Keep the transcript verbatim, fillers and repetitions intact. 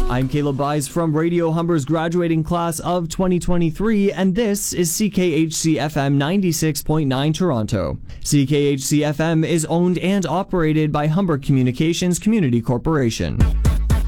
I'm Caleb Byes from Radio Humber's graduating class of twenty twenty-three, and this is C K H C F M ninety-six point nine Toronto. C K H C F M is owned and operated by Humber Communications Community Corporation.